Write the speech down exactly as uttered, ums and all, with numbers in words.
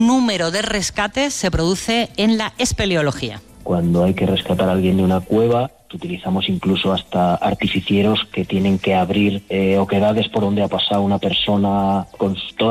número de rescates se produce en la espeleología. Cuando hay que rescatar a alguien de una cueva, utilizamos incluso hasta artificieros que tienen que abrir eh, oquedades por donde ha pasado una persona con toda